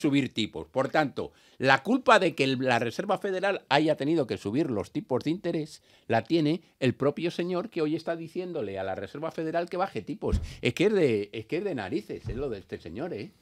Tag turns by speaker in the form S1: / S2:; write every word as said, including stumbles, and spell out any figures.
S1: subir tipos. Por tanto, la culpa de que el, la Reserva Federal haya tenido que subir los tipos de interés la tiene el propio señor que hoy está diciéndole a la Reserva Federal que baje tipos. Es que es de, es que es de narices, es lo de este señor, ¿eh?